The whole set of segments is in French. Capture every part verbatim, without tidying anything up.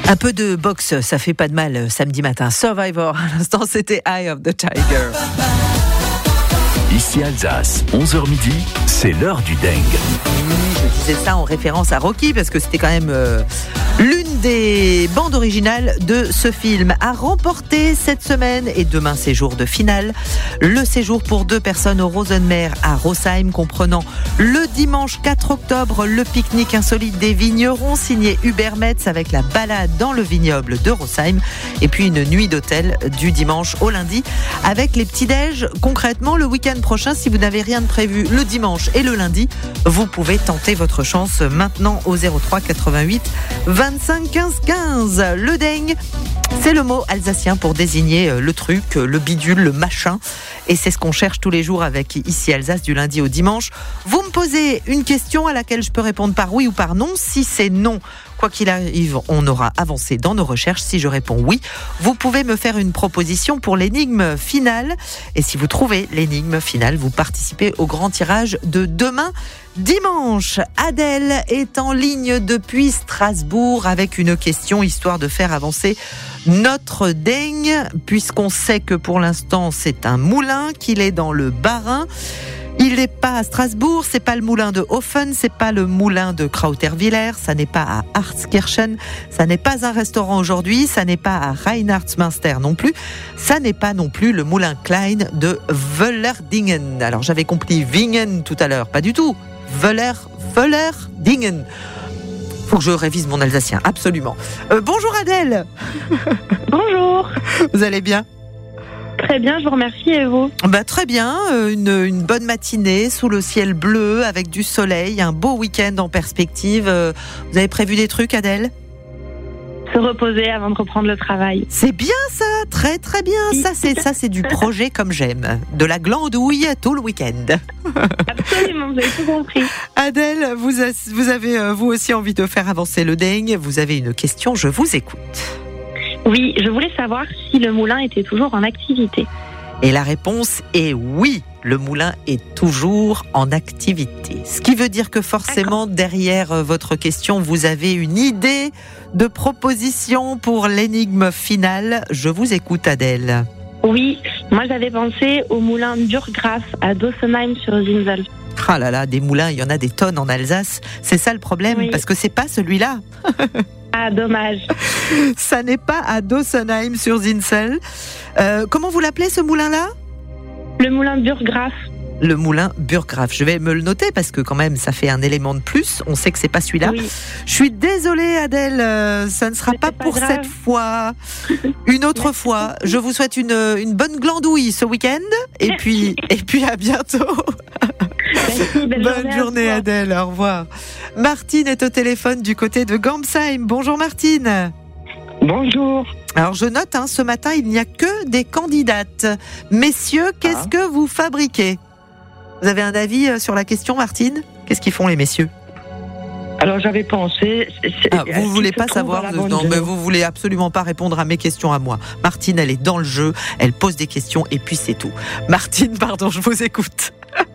Un peu de boxe, ça fait pas de mal samedi matin. Survivor, à l'instant c'était Eye of the Tiger. Ici Alsace, onze heures midi, c'est l'heure du dingue. Je disais ça en référence à Rocky parce que c'était quand même euh, l'une des bandes originales de ce film. A remporté cette semaine et demain c'est jour de finale. Le séjour pour deux personnes au Rosenmeer à Rosheim, comprenant le dimanche quatre octobre le pique-nique insolite des vignerons signé Hubert Metz avec la balade dans le vignoble de Rosheim et puis une nuit d'hôtel du dimanche au lundi avec les petits-déj. Concrètement, le week-end prochain, si vous n'avez rien de prévu le dimanche et le lundi, vous pouvez tenter votre chance maintenant au zéro trois quatre-vingt-huit vingt-cinq quinze quinze. Le dingue, c'est le mot alsacien pour désigner le truc, le bidule, le machin. Et c'est ce qu'on cherche tous les jours avec Ici Alsace du lundi au dimanche. Vous me posez une question à laquelle je peux répondre par oui ou par non. Si c'est non, quoi qu'il arrive, on aura avancé dans nos recherches. Si je réponds oui, vous pouvez me faire une proposition pour l'énigme finale. Et si vous trouvez l'énigme finale, vous participez au grand tirage de demain dimanche. Adèle est en ligne depuis Strasbourg avec une question histoire de faire avancer notre dingue, puisqu'on sait que pour l'instant c'est un moulin, qu'il est dans le Bas-Rhin. Il n'est pas à Strasbourg, c'est pas le moulin de Hofen, c'est pas le moulin de Krauterwiller, ça n'est pas à Hartskirchen, ça n'est pas un restaurant aujourd'hui, ça n'est pas à Reinhardsmünster non plus, ça n'est pas non plus le moulin Klein de Wöllerdingen. Alors j'avais compris Wingen tout à l'heure, pas du tout. Wöller, Wöllerdingen. Faut que je révise mon alsacien, absolument. Euh, bonjour Adèle. Bonjour. Vous allez bien ? Très bien, je vous remercie, et vous ? Bah, très bien, une, une bonne matinée sous le ciel bleu avec du soleil, un beau week-end en perspective. Vous avez prévu des trucs, Adèle ? Se reposer avant de reprendre le travail. C'est bien ça, très très bien. Ça c'est, ça, c'est du projet comme j'aime. De la glandouille tout le week-end. Absolument, vous avez tout compris. Adèle, vous, a, vous avez vous aussi envie de faire avancer le dingue. Vous avez une question, je vous écoute. Oui, je voulais savoir si le moulin était toujours en activité. Et la réponse est oui, le moulin est toujours en activité. Ce qui veut dire que forcément, D'accord. derrière votre question, vous avez une idée de proposition pour l'énigme finale. Je vous écoute, Adèle. Oui, moi j'avais pensé au moulin Burggraf à Dossenheim sur Zinsel. Ah là là, des moulins, il y en a des tonnes en Alsace. C'est ça le problème, oui. Parce que c'est pas celui-là. Ah, dommage. Ça n'est pas à Dossenheim sur Zinsel. Euh, comment vous l'appelez ce moulin-là ? Le moulin Burggraf. Le moulin Burggraf. Je vais me le noter parce que quand même ça fait un élément de plus. On sait que c'est pas celui-là. Oui. Je suis désolée Adèle, euh, ça ne sera pas, pas pour grave. Cette fois. Une autre fois. Je vous souhaite une, une bonne glandouille ce week-end et puis, et puis à bientôt. Merci, bonne, bonne journée, journée Adèle, au revoir. Martine est au téléphone du côté de Gamsheim. Bonjour Martine. Bonjour. Alors je note, hein, ce matin il n'y a que des candidates. Messieurs, qu'est-ce ah. que vous fabriquez ? Vous avez un avis sur la question Martine ? Qu'est-ce qu'ils font les messieurs ? Alors j'avais pensé... C'est, ah, vous ne voulez pas savoir de, Non, mais vous voulez absolument pas répondre à mes questions à moi. Martine, elle est dans le jeu, elle pose des questions et puis c'est tout. Martine, pardon, je vous écoute.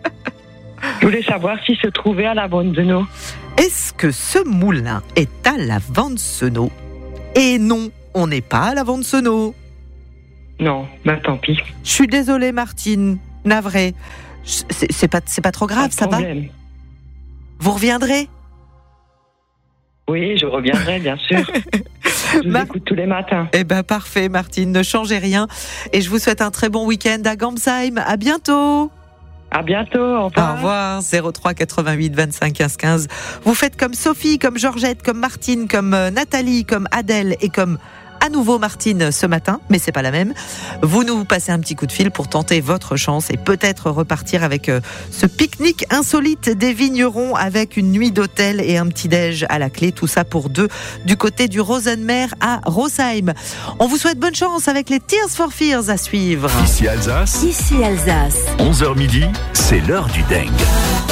Je voulais savoir s'il se trouvait à la Vansenau. Est-ce que ce moulin est à la Vansenau ? Et non, on n'est pas à la Vansenau. Non, bah tant pis. Je suis désolée Martine, navrée. C'est, c'est, pas, c'est pas trop grave, ça va ? Vous reviendrez ? Oui, je reviendrai, bien sûr. Je vous Mar- écoute tous les matins. Eh ben parfait Martine, ne changez rien. Et je vous souhaite un très bon week-end à Gamsheim. À bientôt. À bientôt, au revoir. Au revoir, zéro trois quatre-vingt-huit vingt-cinq quinze quinze. Vous faites comme Sophie, comme Georgette, comme Martine, comme Nathalie, comme Adèle et comme à nouveau Martine ce matin, mais c'est pas la même. Vous nous passez un petit coup de fil pour tenter votre chance et peut-être repartir avec ce pique-nique insolite des vignerons avec une nuit d'hôtel et un petit-déj à la clé. Tout ça pour deux du côté du Rosenmeer à Rosheim. On vous souhaite bonne chance avec les Tears for Fears à suivre. Ici Alsace. Ici Alsace. onze heures midi, c'est l'heure du dingue.